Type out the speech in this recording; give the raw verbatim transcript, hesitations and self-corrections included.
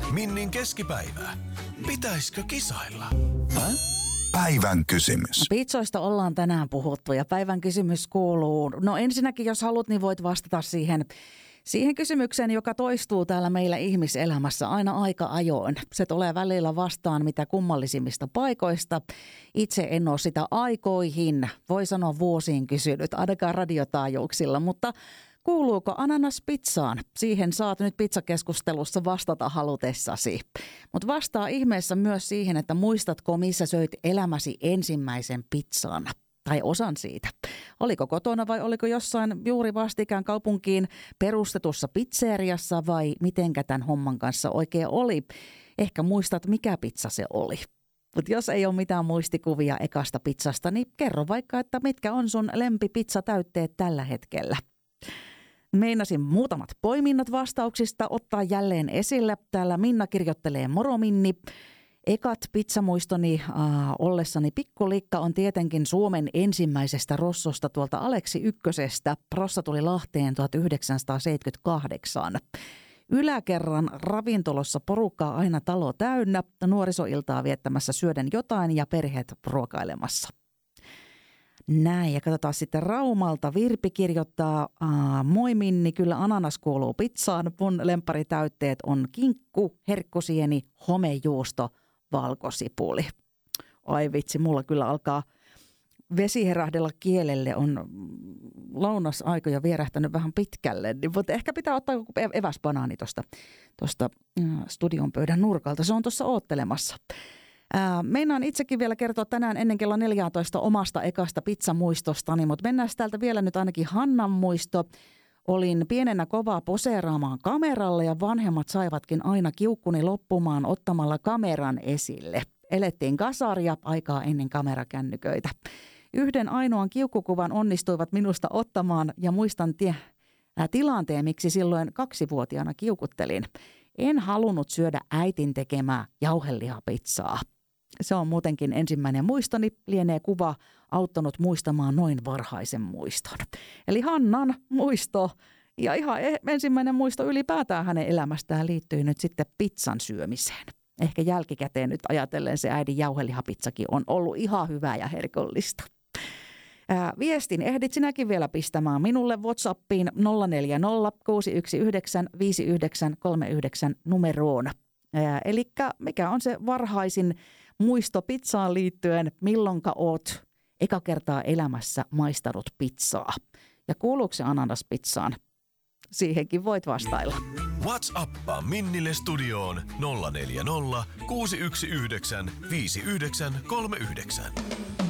Minnin keskipäivä. Pitäisikö kisailla? Hä? Päivän kysymys. Pitsoista ollaan tänään puhuttu ja päivän kysymys kuuluu. No ensinnäkin, jos haluat, niin voit vastata siihen, siihen kysymykseen, joka toistuu täällä meillä ihmiselämässä aina aika ajoin. Se tulee välillä vastaan mitä kummallisimmista paikoista. Itse en ole sitä aikoihin, voi sanoa vuosiin kysynyt, ainakaan radiotaajuuksilla, mutta kuuluuko ananas pizzaan? Siihen saat nyt pizzakeskustelussa vastata halutessasi. Mutta vastaa ihmeessä myös siihen, että muistatko missä söit elämäsi ensimmäisen pizzan? Tai osan siitä. Oliko kotona vai oliko jossain juuri vastikään kaupunkiin perustetussa pizzeriassa vai mitenkä tämän homman kanssa oikein oli? Ehkä muistat mikä pizza se oli. Mutta jos ei ole mitään muistikuvia ekasta pizzasta, niin kerro vaikka, että mitkä on sun lempipizzatäytteet tällä hetkellä. Meinasin muutamat poiminnat vastauksista ottaa jälleen esille. Täällä Minna kirjoittelee moro Minni. Ekat pizzamuistoni äh, ollessani pikkulikka on tietenkin Suomen ensimmäisestä Rossosta tuolta Aleksi Ykkösestä. Rossa tuli Lahteen tuhatyhdeksänsataaseitsemänkymmentäkahdeksan. Yläkerran ravintolossa porukkaa aina talo täynnä, nuorisoiltaa viettämässä syöden jotain ja perheet ruokailemassa. Näin, ja katsotaan sitten Raumalta. Virpi kirjoittaa, moi Minni, kyllä ananas kuuluu pizzaan. Mun lempparitäytteet on kinkku, herkkusieni, homejuusto, valkosipuli. Ai vitsi, mulla kyllä alkaa vesi herähdellä kielelle, on lounasaika jo vierähtänyt vähän pitkälle. Niin, mutta ehkä pitää ottaa joku eväsbanaani tuosta tosta, studion pöydän nurkalta, se on tuossa oottelemassa. Ää, meinaan itsekin vielä kertoa tänään ennen kello neljätoista omasta ekasta pizzamuistostani, mutta mennään täältä vielä nyt ainakin Hannan muisto. Olin pienenä kovaa poseeraamaan kameralle ja vanhemmat saivatkin aina kiukkuni loppumaan ottamalla kameran esille. Elettiin kasaria aikaa ennen kamerakännyköitä. Yhden ainoan kiukkukuvan onnistuivat minusta ottamaan ja muistan tie, ää, tilanteen, miksi silloin kaksivuotiaana kiukuttelin. En halunnut syödä äitin tekemää jauhelihapizzaa. Se on muutenkin ensimmäinen muistoni, lienee kuva auttanut muistamaan noin varhaisen muiston. Eli Hannan muisto ja ihan ensimmäinen muisto ylipäätään hänen elämästään liittyy nyt sitten pizzan syömiseen. Ehkä jälkikäteen nyt ajatellen se äidin jauhelihapizzakin on ollut ihan hyvää ja herkullista. Ää, viestin ehdit sinäkin vielä pistämään minulle WhatsAppiin nolla neljä nolla kuusi yksi yhdeksän viisi yhdeksän kolme yhdeksän numeroon. Eli mikä on se varhaisin muisto pizzaan liittyen, milloinka oot eka kertaa elämässä maistanut pizzaa? Ja kuuluuko se ananas pizzaan? Siihenkin voit vastailla. WhatsAppaa Minnille studioon nolla neljä nolla kuusi yksi yhdeksän viisi yhdeksän kolme yhdeksän.